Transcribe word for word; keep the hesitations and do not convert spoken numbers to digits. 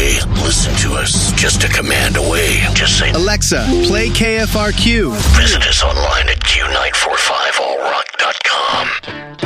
way. Listen to us just a command away. Just say, Alexa, play K F R Q. Visit us online at Q nine four five all rock dot com.